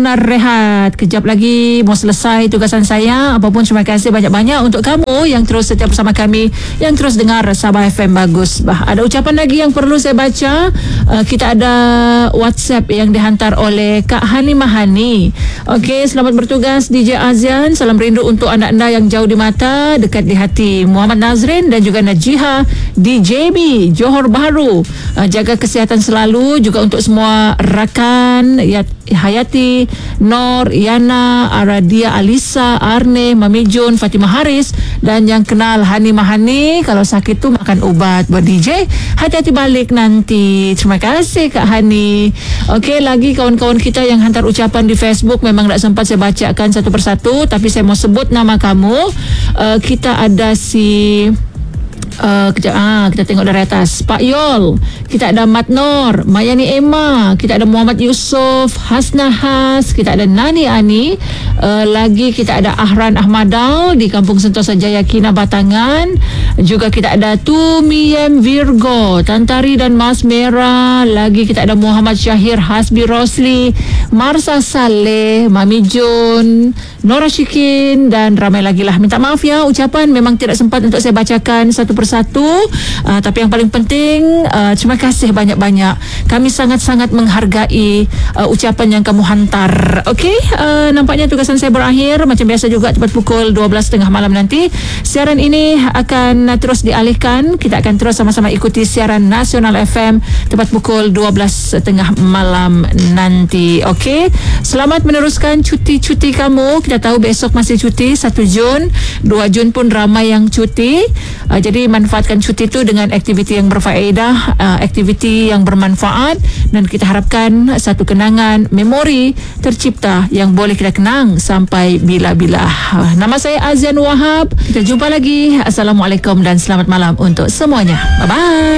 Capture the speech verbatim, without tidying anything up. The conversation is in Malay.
nak rehat. Kejap lagi mau selesai tugasan saya. Apapun, terima kasih banyak-banyak untuk kamu yang terus setia bersama kami, yang terus dengar Sabah F M Bagus. Bah, ada ucapan lagi yang perlu saya baca. Uh, kita ada WhatsApp yang dihantar oleh Kak Hani Mahani. Okey, selamat bertugas D J Azian. Salam rindu untuk anak anda yang jauh di mata, dekat di hati. Muhammad Nazrin dan juga Najiha di J B Johor Bahru. Uh, jaga kesihatan selalu juga untuk semua rakan ya, Hayati, Nor, Yana, Aradia, Alisa, Arne, Mami Jun, Fatimah Haris, dan yang kenal Hani Mahani, kalau sakit tu makan ubat buat D J. Hati-hati balik nanti. Terima kasih Kak Hani. Okey, lagi kawan-kawan kita yang hantar ucapan di Facebook, memang tak sempat saya bacakan satu persatu, tapi saya mau sebut nama kamu. Uh, kita ada si Uh, kejap, ah, kita tengok dari atas. Pak Yol, kita ada Mat Nor, Mayani Emma, kita ada Muhammad Yusof, Hasna Has, kita ada Nani Ani, uh, lagi kita ada Ahran Ahmadal di Kampung Sentosa Jaya Kina Batangan, juga kita ada Tumiem Virgo, Tantari dan Mas Merah, lagi kita ada Muhammad Syahir Hasbi Rosli, Marsa Saleh, Mami Jun, Nora Syikin, dan ramai lagi lah. Minta maaf ya, ucapan memang tidak sempat untuk saya bacakan satu persatu, uh, tapi yang paling penting, uh, terima kasih banyak-banyak. Kami sangat-sangat menghargai uh, ucapan yang kamu hantar. Okey, uh, nampaknya tugasan saya berakhir. Macam biasa juga tepat pukul dua belas tiga puluh malam nanti siaran ini akan uh, terus dialihkan. Kita akan terus sama-sama ikuti siaran Nasional F M tepat pukul dua belas tiga puluh malam nanti. Okey, selamat meneruskan cuti-cuti kamu. Kita tahu besok masih cuti, satu Jun, dua Jun pun ramai yang cuti. Uh, jadi manfaatkan cuti itu dengan aktiviti yang berfaedah, uh, aktiviti yang bermanfaat, dan kita harapkan satu kenangan, memori tercipta yang boleh kita kenang sampai bila-bila. Uh, nama saya Azian Wahab. Kita jumpa lagi. Assalamualaikum dan selamat malam untuk semuanya. Bye-bye.